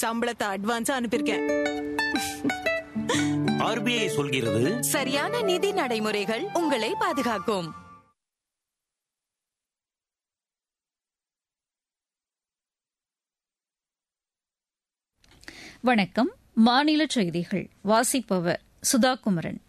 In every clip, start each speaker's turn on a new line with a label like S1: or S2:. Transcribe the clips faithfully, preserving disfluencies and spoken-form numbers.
S1: சம்பளத்தை அட்வான்ஸா அனுப்பியிருக்கேன்.
S2: ஆர்பிஐ சொல்கிறது,
S3: சரியான நிதி நடைமுறைகள் உங்களை பாதுகாக்கும்.
S4: வணக்கம். மாநில செய்திகள் வாசிப்பவர் சுதா குமரன்.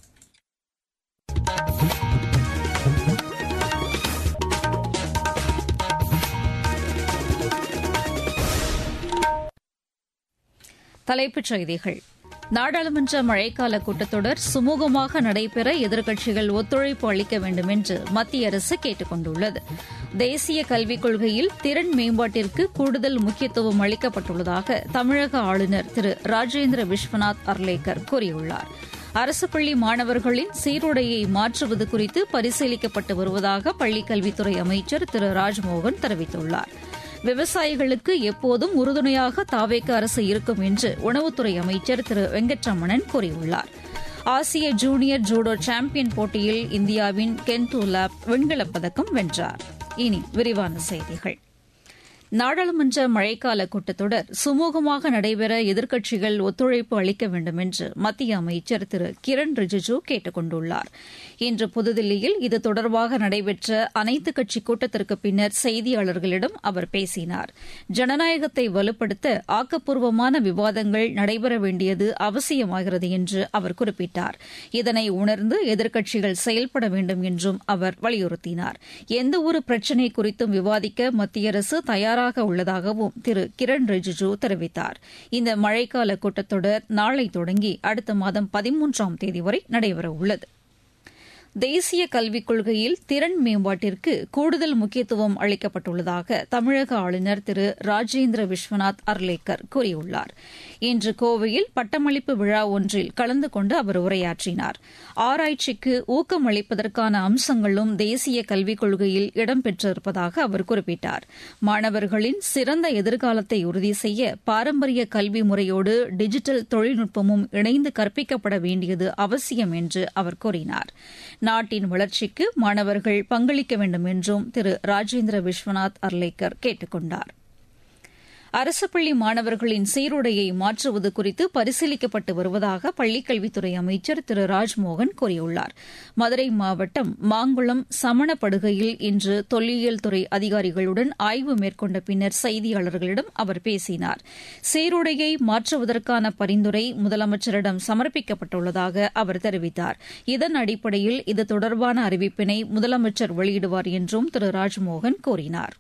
S4: தலைப்புச் செய்திகள். நாடாளுமன்ற மழைக்கால கூட்டத்தொடர் சுமூகமாக நடைபெற எதிர்க்கட்சிகள் ஒத்துழைப்பு அளிக்க வேண்டும் என்று மத்திய அரசு கேட்டுக் கொண்டுள்ளது. தேசிய கல்விக் கொள்கையில் திறன் மேம்பாட்டிற்கு கூடுதல் முக்கியத்துவம் அளிக்கப்பட்டுள்ளதாக தமிழக ஆளுநர் திரு ராஜேந்திர விஸ்வநாத் அர்லேக்கர் கூறியுள்ளார். அரசு பள்ளி மாணவர்களின் சீருடையை மாற்றுவது குறித்து பரிசீலிக்கப்பட்டு வருவதாக பள்ளிக் கல்வித்துறை அமைச்சர் திரு ராஜ்மோகன் தெரிவித்துள்ளார். விவசாயிகளுக்கு எப்போதும் உறுதுணையாக தாவேக அரசு இருக்கும் என்று உணவுத்துறை அமைச்சர் திரு வெங்கட்ரமணன் கூறியுள்ளார். ஆசிய ஜூனியர் ஜூடோ சாம்பியன் போட்டியில் இந்தியாவின் கென்டோ லாப் வெண்கலப் பதக்கம் வென்றார். இனி விரிவான செய்திகள். நாடாளுமன்ற மழைக்கால கூட்டத்தொடர் சுமூகமாக நடைபெற எதிர்க்கட்சிகள் ஒத்துழைப்பு அளிக்க வேண்டும் என்று மத்திய அமைச்சர் திரு கிரண் ரிஜிஜூ கேட்டுக் கொண்டுள்ளார். இன்று புதுதில்லியில் இது தொடர்பாக நடைபெற்ற அனைத்துக் கட்சி கூட்டத்திற்கு பின்னர் செய்தியாளர்களிடம் அவர் பேசினார். ஜனநாயகத்தை வலுப்படுத்த ஆக்கப்பூர்வமான விவாதங்கள் நடைபெற வேண்டியது அவசியமாகிறது என்று அவர் குறிப்பிட்டார். இதனை உணர்ந்து எதிர்க்கட்சிகள் செயல்பட வேண்டும் என்றும் அவர் வலியுறுத்தினார். எந்தவொரு பிரச்சினை குறித்தும் விவாதிக்க மத்திய அரசு தயாராக உள்ளதாகவும் திரு கிரண் ரிஜிஜூ தெரிவித்தார். இந்த மழைக்கால கூட்டத்தொடர் நாளை தொடங்கி அடுத்த மாதம் பதிமூன்றாம் தேதி வரை நடைபெறவுள்ளது. தேசிய கல்விக் கொள்கையில் திறன் மேம்பாட்டிற்கு கூடுதல் முக்கியத்துவம் அளிக்கப்பட்டுள்ளதாக தமிழக ஆளுநர் திரு ராஜேந்திர விஸ்வநாத் அர்லேக்கர் கூறியுள்ளார். இன்று கோவையில் பட்டமளிப்பு விழா ஒன்றில் கலந்து கொண்டு அவர் உரையாற்றினார். ஆராய்ச்சிக்கு ஊக்கம் அளிப்பதற்கான அம்சங்களும் தேசிய கல்விக் கொள்கையில் இடம்பெற்றிருப்பதாக அவர் குறிப்பிட்டார். மாணவர்களின் சிறந்த எதிர்காலத்தை உறுதி செய்ய பாரம்பரிய கல்வி முறையோடு டிஜிட்டல் தொழில்நுட்பமும் இணைந்து கற்பிக்கப்பட வேண்டியது அவசியம் என்று அவர் கூறினார். நாட்டின் வளர்ச்சிக்கு மாணவர்கள் பங்களிக்க வேண்டும் என்றும் திரு ராஜேந்திர விஸ்வநாத் அர்லேக்கர் கேட்டுக் கொண்டார். அரசு பள்ளி மாணவர்களின் சீருடையை மாற்றுவது குறித்து பரிசீலிக்கப்பட்டு வருவதாக பள்ளிக்கல்வித்துறை அமைச்சர் திரு ராஜ்மோகன் கூறியுள்ளார். மதுரை மாவட்டம் மாங்குளம் சமணப்படுகையில் இன்று தொல்லியல் துறை அதிகாரிகளுடன் ஆய்வு மேற்கொண்ட பின்னர் செய்தியாளர்களிடம் அவர் பேசினார். சீருடையை மாற்றுவதற்கான பரிந்துரை முதலமைச்சரிடம் சமர்ப்பிக்கப்பட்டுள்ளதாக அவர் தெரிவித்தார். இதன் அடிப்படையில் இது தொடர்பான அறிவிப்பினை முதலமைச்சர் வெளியிடுவார் என்றும் திரு ராஜ்மோகன் கூறினார்.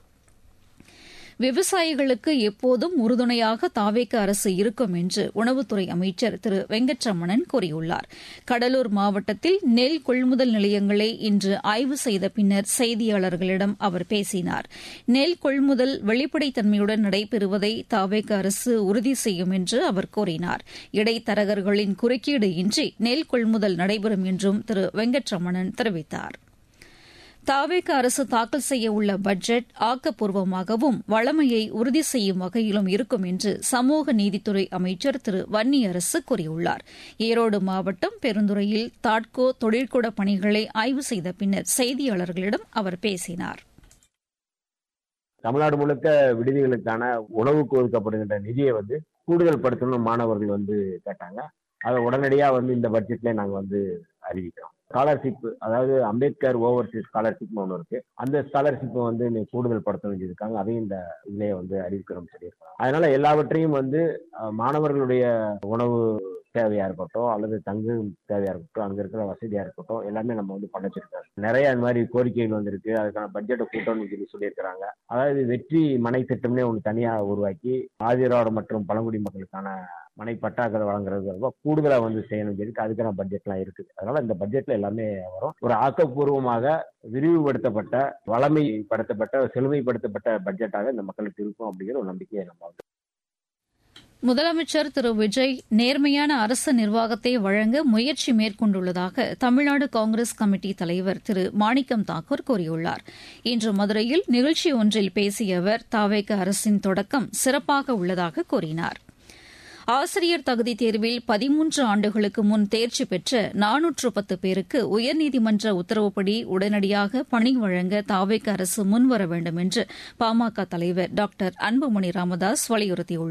S4: விவசாயிகளுக்கு எப்போதும் உறுதுணையாக தாவேக அரசு இருக்கும் என்று உணவுத்துறை அமைச்சர் திரு வெங்கட்ரமணன் கூறியுள்ளார். கடலூர் மாவட்டத்தில் நெல் கொள்முதல் நிலையங்களை இன்று ஆய்வு செய்த பின்னர் செய்தியாளர்களிடம் அவர் பேசினார். நெல் கொள்முதல் வெளிப்படைத்தன்மையுடன் நடைபெறுவதை தாவேக அரசு உறுதி செய்யும் என்று அவர் கூறினார். இடைத்தரகர்களின் குறுக்கீடு இன்றி நெல் கொள்முதல் நடைபெறும் என்றும் திரு வெங்கட்ரமணன் தெரிவித்தார். தாவேக அரசு தாக்கல் செய்ய உள்ள பட்ஜெட் ஆக்கப்பூர்வமாகவும் வளமையை உறுதி செய்யும் வகையிலும் இருக்கும் என்று சமூக நீதித்துறை அமைச்சர் திரு வன்னியரசு கூறியுள்ளார். ஈரோடு மாவட்டம் பெருந்துறையில் தாட்கோ தொழிற்கூட பணிகளை ஆய்வு செய்த பின்னர் செய்தியாளர்களிடம் அவர் பேசினார்.
S5: தமிழ்நாடு முழுக்க விடுதிகளுக்கான உணவுக்கு ஒதுக்கப்படுகின்ற நிதியை வந்து கூடுதல் படுத்தணும் மாணவர்கள் வந்து கேட்டாங்க. அதை உடனடியா வந்து இந்த பட்ஜெட்ல நாங்க வந்து அறிவிக்கிறோம். ஸ்காலர்ஷிப், அதாவது அம்பேத்கர் ஓவர்சீஸ் ஸ்காலர்ஷிப்னு ஒன்று இருக்கு. அந்த ஸ்காலர்ஷிப்பை வந்து கூடுதல் படுத்த வேண்டியிருக்காங்க. அதையும் இந்த இதுலயே வந்து அறிவிக்கிறோம் சொல்லியிருக்காங்க. அதனால எல்லாவற்றையும் வந்து மாணவர்களுடைய உணவு தேவையா இருக்கட்டும் அல்லது தங்கு தேவையா இருக்கட்டும், அங்க இருக்கிற வசதியா இருக்கட்டும், எல்லாமே நம்ம வந்து பண்ண வச்சிருக்காங்க. நிறைய அந்த மாதிரி கோரிக்கைகள் வந்திருக்கு. அதுக்கான பட்ஜெட்டை கூட்டம்னு சொல்லி சொல்லியிருக்கிறாங்க. அதாவது வெற்றி மனை திட்டம்னே ஒன்று தனியா உருவாக்கி ஆதிராவிட மற்றும் பழங்குடி மக்களுக்கான மனை பட்டாக்களை வழங்குறது கூடுதலா வந்து செய்யணும் சொல்லி அதுக்கான பட்ஜெட்லாம் இருக்குது. அதனால இந்த பட்ஜெட்ல எல்லாமே வரும். ஒரு ஆக்கப்பூர்வமாக விரிவுபடுத்தப்பட்ட வளமைப்படுத்தப்பட்ட செழுமைப்படுத்தப்பட்ட பட்ஜெட்டாக இந்த மக்களுக்கு இருக்கும் அப்படிங்கிற ஒரு நம்பிக்கையை நம்ம வந்து.
S4: முதலமைச்சர் திரு விஜய் நேர்மையான அரசு நிர்வாகத்தை வழங்க முயற்சி மேற்கொண்டுள்ளதாக தமிழ்நாடு காங்கிரஸ் கமிட்டி தலைவர் திரு மாணிக்கம் தாக்கூர் கூறியுள்ளார். இன்று மதுரையில் நிகழ்ச்சி ஒன்றில் பேசிய அவர் தாவேக அரசின் தொடக்கம் சிறப்பாக உள்ளதாக கூறினார். ஆசிரியர் தகுதி தேர்வில் பதிமூன்று ஆண்டுகளுக்கு முன் தேர்ச்சி பெற்ற நானூற்று பத்து பேருக்கு உயர்நீதிமன்ற உத்தரவுப்படி உடனடியாக பணி வழங்க தாவேக அரசு முன்வர வேண்டும் என்று பாமக தலைவர் டாக்டர் அன்புமணி ராமதாஸ் வலியுறுத்தியுள்ளார்.